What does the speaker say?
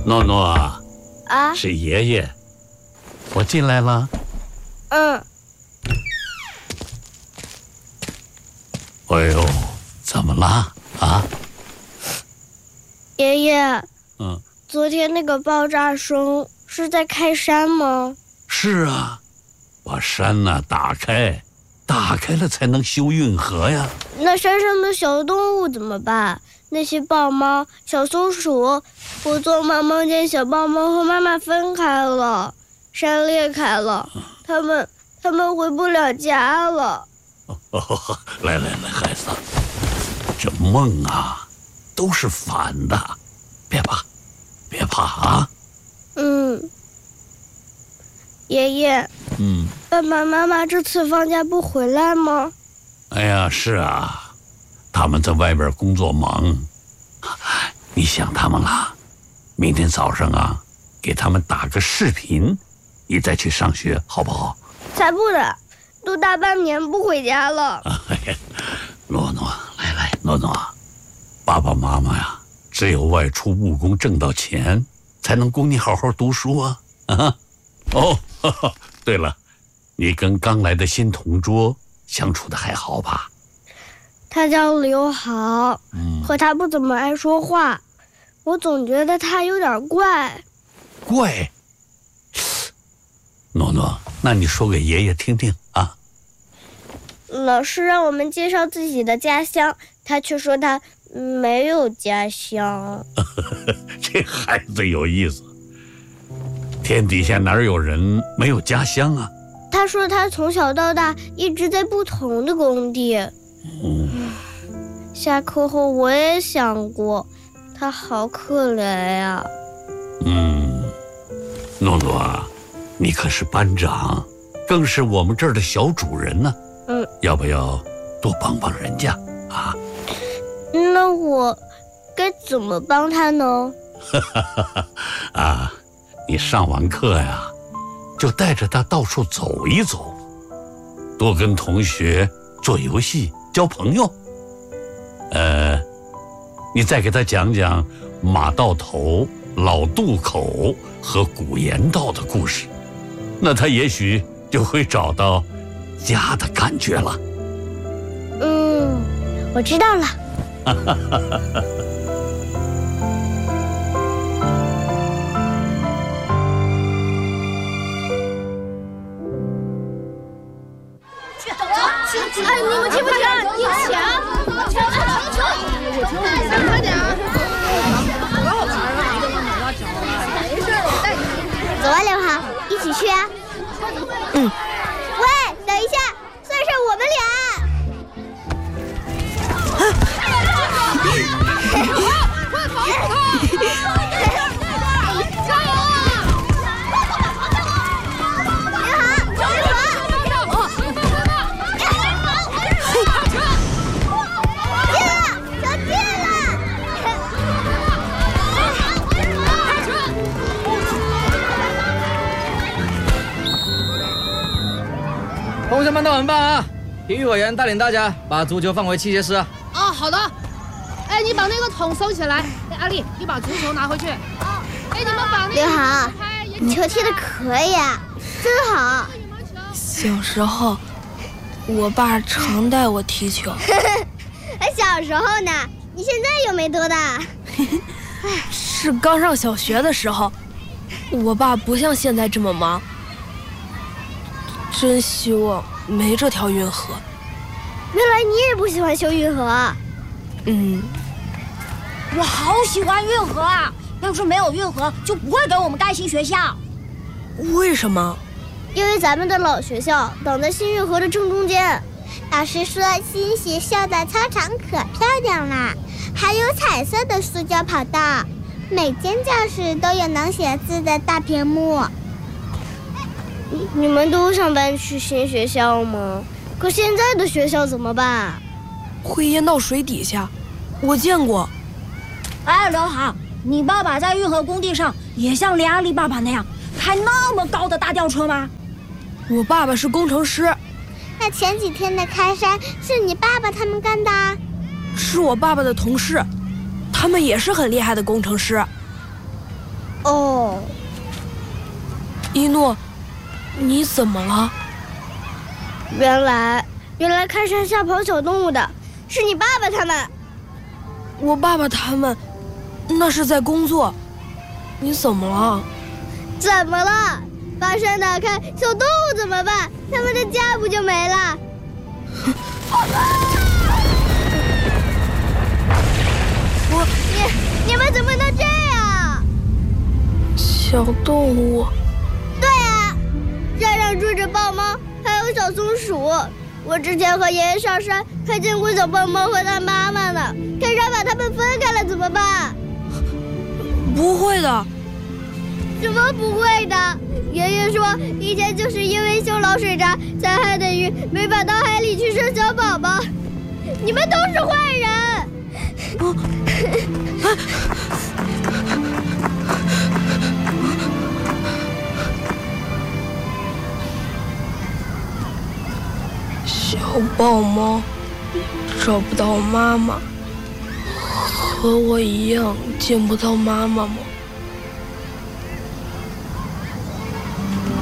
诺诺啊， 是爷爷，我进来了。哎呦，怎么了啊？ 爷爷，昨天那个爆炸声是在开山吗？ 是啊，把山打开了才能修运河呀。 那山上的小动物怎么办？那些豹猫、小松鼠，我做梦梦见小豹猫和妈妈分开了，山裂开了，它们回不了家了。 来，孩子，这梦都是反的，别怕啊。 爷爷，爸爸妈妈这次放假不回来吗？ 哎呀，是啊，他们在外边工作忙，你想他们了。明天早上给他们打个视频，你再去上学好不好？ 才不的，都大半年不回家了。 诺诺，来，诺诺，爸爸妈妈只有外出务工挣到钱，才能供你好好读书啊。对了，你跟刚来的新同桌相处的还好吧？ 他叫刘豪，和他不怎么爱说话，我总觉得他有点怪。 怪？诺诺，那你说给爷爷听听啊。 老师让我们介绍自己的家乡，他却说他没有家乡。 这孩子有意思，天底下哪有人没有家乡啊？ 他说他从小到大一直在不同的工地。下课后我也想过，他好可怜呀。 诺诺你可是班长，更是我们这儿的小主人呢。要不要多帮帮人家啊？ 那我该怎么帮他呢？ 你上完课就带着他到处走一走，多跟同学做游戏交朋友。你再给他讲讲马道头、老渡口和古言道的故事，那他也许就会找到家的感觉了。 我知道了。你们听不听？你抢！快点！走啊，刘豪，一起去啊！喂，等一下，算上我们俩。快跑！加油啊！ 同学们都很棒啊！体育委员带领大家把足球放回器械室。 好的。你把那个桶收起来。阿丽，你把足球拿回去。你们把那个刘豪，你球踢得可以啊，真好。 小时候，我爸常带我踢球。 小时候呢？你现在又没多大。 是刚上小学的时候，我爸不像现在这么忙。真希望没这条运河。 原来你也不喜欢修运河。 我好喜欢运河啊！要是没有运河，就不会给我们盖新学校。 为什么？ 因为咱们的老学校挡在新运河的正中间。 老师说新学校的操场可漂亮啦，还有彩色的塑胶跑道，每间教室都有能写字的大屏幕。 你们都想搬去新学校吗？可现在的学校怎么办？ 会淹到水底下，我见过。 刘豪，你爸爸在运河工地上也像连阿丽爸爸那样开那么高的大吊车吗？ 我爸爸是工程师。 那前几天的开山是你爸爸他们干的？ 是我爸爸的同事，他们也是很厉害的工程师。 哦， 一诺，你怎么了？ 原来开山下跑小动物的是你爸爸他们。 我爸爸他们那是在工作。你怎么了？ 怎么了？把山打开，小动物怎么办？他们的家不就没了？你们怎么能这样？ 小动物。 对啊，山上住着豹猫，还有小松鼠。我之前和爷爷上山，还见过小豹猫和它妈妈呢。开山把它们分开了怎么办？ 不会的。 什么不会的？爷爷说，以前就是因为修老水闸，才害的鱼没法到海里去生小宝宝。你们都是坏人！ 小豹猫找不到妈妈，和我一样见不到妈妈吗？